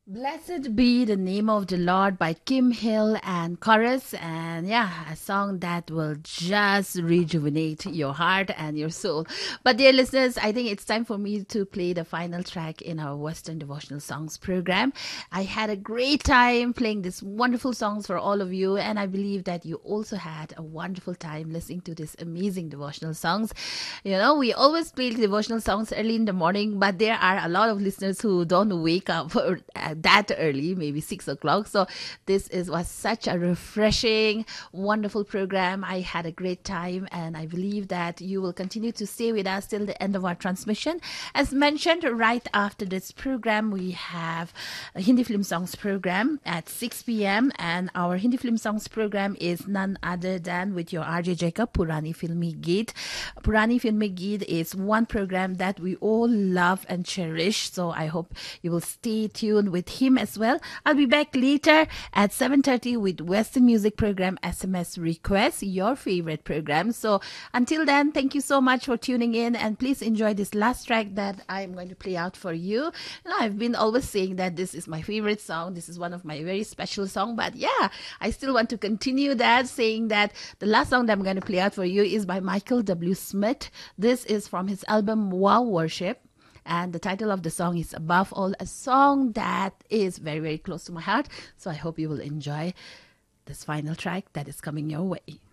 Blessed be the name of the Lord by Kim Hill and Chorus. And yeah, a song that will just rejuvenate your heart and your soul. But dear listeners, I think it's time for me to play the final track in our Western Devotional Songs program. I had a great time playing these wonderful songs for all of you. And I believe that you also had a wonderful time listening to these amazing devotional songs. You know, we always play devotional songs early in the morning, but there are a lot of listeners who don't wake up that early, maybe 6 o'clock. So was such a refreshing, wonderful program. I had a great time, and I believe that you will continue to stay with us till the end of our transmission. As mentioned, right after this program, we have a Hindi Film Songs program at 6 p.m. and our Hindi Film Songs program is none other than with your RJ Jacob, Purani Filmi Geet. Purani Filmi Geet is one program that we all love and cherish. So I hope you will stay tuned with him as well. I'll be back later at 7:30 with Western Music Program SMS Request, your favorite program. So until then, thank you so much for tuning in, and please enjoy this last track that I'm going to play out for you. You know, I've been always saying that this is my favorite song. This is one of my very special songs, but yeah, I still want to continue that, saying that the last song that I'm going to play out for you is by Michael W. Smith. This is from his album Wow Worship. And the title of the song is Above All, a song that is very, very close to my heart. So I hope you will enjoy this final track that is coming your way.